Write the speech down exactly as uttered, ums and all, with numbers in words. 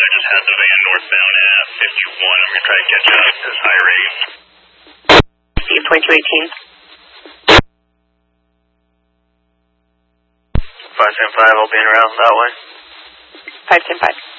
I just had the van northbound at fifty-one. I'm going to try to catch up at high rate. Steve, twenty-two eighteen. five ten five, I'll be in around that way. five ten five.